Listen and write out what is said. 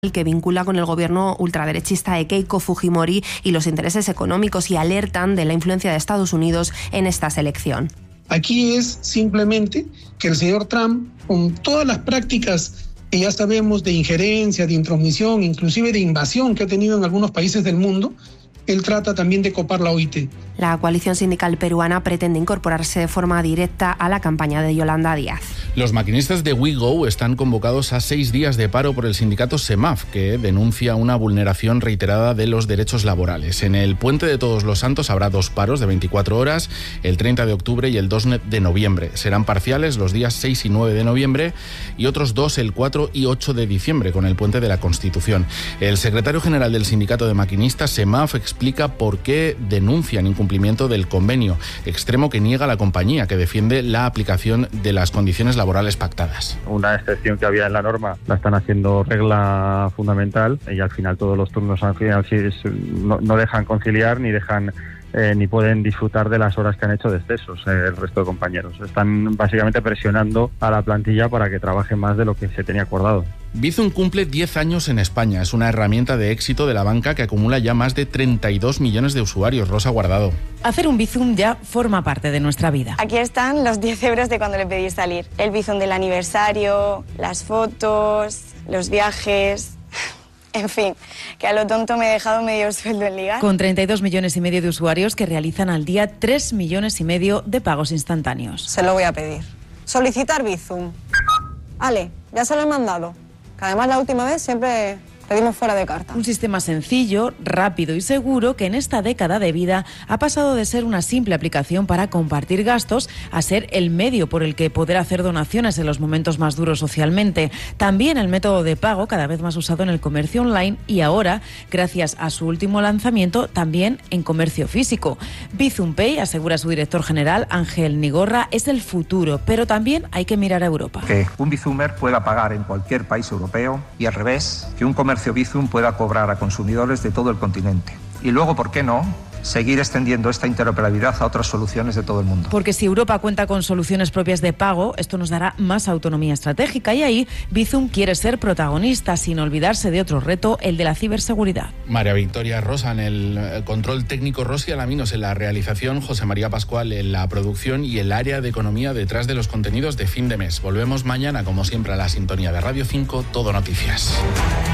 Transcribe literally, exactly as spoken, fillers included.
que vincula con el gobierno ultraderechista de Keiko Fujimori y los intereses económicos, y alertan de la influencia de Estados Unidos en esta selección. Aquí es simplemente que el señor Trump, con todas las prácticas que ya sabemos de injerencia, de intromisión, inclusive de invasión que ha tenido en algunos países del mundo, él trata también de copar la O I T. La coalición sindical peruana pretende incorporarse de forma directa a la campaña de Yolanda Díaz. Los maquinistas de WeGo están convocados a seis días de paro por el sindicato SEMAF, que denuncia una vulneración reiterada de los derechos laborales. En el Puente de Todos los Santos habrá dos paros de veinticuatro horas, el treinta de octubre y el dos de noviembre. Serán parciales los días seis y nueve de noviembre y otros dos el cuatro y ocho de diciembre, con el Puente de la Constitución. El secretario general del sindicato de maquinistas SEMAF explica por qué denuncian incumplimiento del convenio, extremo que niega la compañía, que defiende la aplicación de las condiciones laborales pactadas. Una excepción que había en la norma la están haciendo regla fundamental, y al final todos los turnos al final no, no dejan conciliar ni dejan Eh, ni pueden disfrutar de las horas que han hecho de excesos eh, el resto de compañeros. Están básicamente presionando a la plantilla para que trabaje más de lo que se tenía acordado. Bizum cumple diez años en España. Es una herramienta de éxito de la banca que acumula ya más de treinta y dos millones de usuarios. Rosa Guardado. Hacer un Bizum ya forma parte de nuestra vida. Aquí están los diez euros de cuando le pedí salir. El Bizum del aniversario, las fotos, los viajes. En fin, que a lo tonto me he dejado medio sueldo en ligar. Con treinta y dos millones y medio de usuarios que realizan al día tres millones y medio de pagos instantáneos. Se lo voy a pedir. Solicitar Bizum. Ale, ya se lo he mandado. Que además la última vez siempre pedimos fuera de carta. Un sistema sencillo, rápido y seguro que en esta década de vida ha pasado de ser una simple aplicación para compartir gastos a ser el medio por el que poder hacer donaciones en los momentos más duros socialmente. También el método de pago cada vez más usado en el comercio online y ahora, gracias a su último lanzamiento, también en comercio físico. Bizum Pay, asegura su director general Ángel Nigorra, es el futuro, pero también hay que mirar a Europa. Que un Bizumer pueda pagar en cualquier país europeo y al revés, que un comercio Bizum pueda cobrar a consumidores de todo el continente. Y luego, ¿por qué no?, seguir extendiendo esta interoperabilidad a otras soluciones de todo el mundo. Porque si Europa cuenta con soluciones propias de pago, esto nos dará más autonomía estratégica, y ahí Bizum quiere ser protagonista, sin olvidarse de otro reto, el de la ciberseguridad. María Victoria Rosa en el control técnico, Rosy Alaminos en la realización, José María Pascual en la producción y el área de economía detrás de los contenidos de fin de mes. Volvemos mañana, como siempre, a la sintonía de Radio cinco, Todo Noticias.